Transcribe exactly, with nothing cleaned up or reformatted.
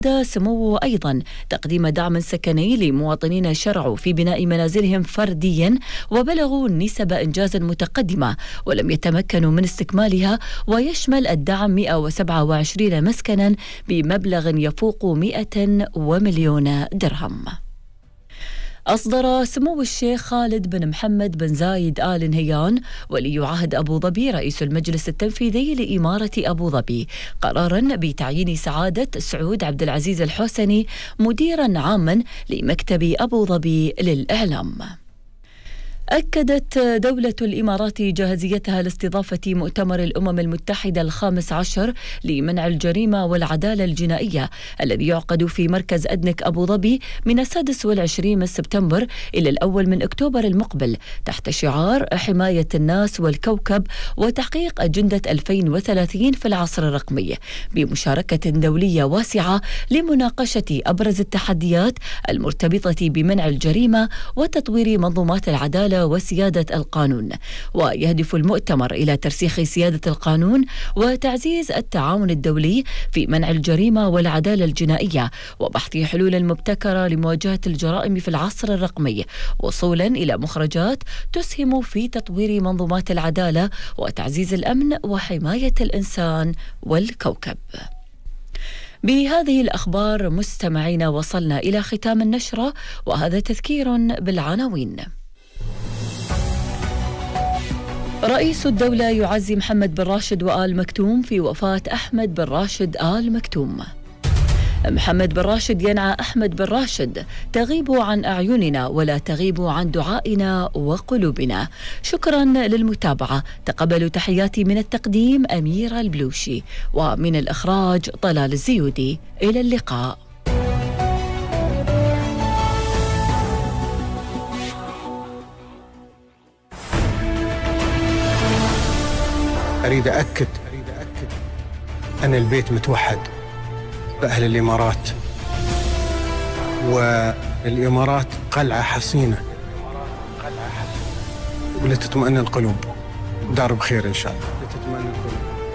سموه أيضا تقديم دعم سكني لمواطنين شرعوا في بناء منازلهم فرديا وبلغوا نسب إنجاز متقدمة ولم يتمكنوا من استكمالها، ويشمل الدعم مئة وسبعة وعشرين مسكنا بمبلغ يفوق مئة ومليون درهم. أصدر سمو الشيخ خالد بن محمد بن زايد آل نهيان ولي عهد أبو ظبي رئيس المجلس التنفيذي لإمارة أبو ظبي قرارا بتعيين سعادة سعود عبد العزيز الحسني مديرا عاما لمكتب أبو ظبي للإعلام. أكدت دولة الإمارات جاهزيتها لاستضافة مؤتمر الأمم المتحدة الخامس عشر لمنع الجريمة والعدالة الجنائية الذي يعقد في مركز أدنك أبو ظبي من السادس والعشرين من سبتمبر إلى الأول من أكتوبر المقبل تحت شعار حماية الناس والكوكب وتحقيق أجندة ألفين وثلاثين في العصر الرقمي، بمشاركة دولية واسعة لمناقشة أبرز التحديات المرتبطة بمنع الجريمة وتطوير منظومات العدالة وسيادة القانون. ويهدف المؤتمر إلى ترسيخ سيادة القانون وتعزيز التعاون الدولي في منع الجريمة والعدالة الجنائية وبحث حلول مبتكرة لمواجهة الجرائم في العصر الرقمي، وصولا إلى مخرجات تسهم في تطوير منظومات العدالة وتعزيز الأمن وحماية الإنسان والكوكب. بهذه الأخبار مستمعين وصلنا إلى ختام النشرة، وهذا تذكير بالعناوين. رئيس الدولة يعزي محمد بن راشد وآل مكتوم في وفاة أحمد بن راشد آل مكتوم. محمد بن راشد ينعى أحمد بن راشد: تغيب عن أعيننا ولا تغيب عن دعائنا وقلوبنا. شكرا للمتابعة، تقبلوا تحياتي من التقديم أميرة البلوشي، ومن الإخراج طلال الزيودي. إلى اللقاء. أريد أكد أن البيت متوحد بأهل الإمارات، والإمارات قلعة حصينة ولتطمئن القلوب. دار بخير إن شاء الله.